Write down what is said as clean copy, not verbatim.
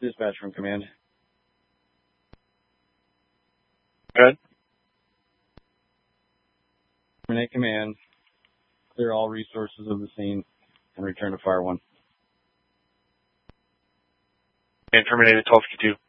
Dispatch from command. Good. Terminate command. Clear all resources of the scene and return to Fire 1. And terminated 1252.